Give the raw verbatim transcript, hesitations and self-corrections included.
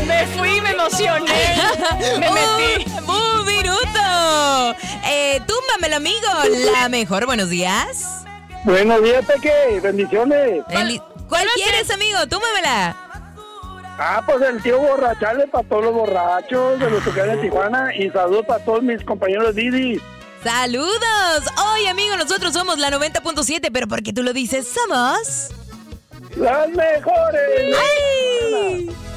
Me fui, me emocioné. Me metí. ¡Un minuto! Eh, túmbamelo, amigo. La mejor, buenos días. Buenos días, Peque. Bendiciones. El- ¿Cuál quieres, amigo? Túmbamela. Ah, pues el tío borrachales para todos los borrachos de los lugares de Tijuana. Y saludos para todos mis compañeros Didi. ¡Saludos! Hoy, amigo, nosotros somos la noventa punto siete, pero porque tú lo dices, somos... ¡Las mejores! ¡Ay!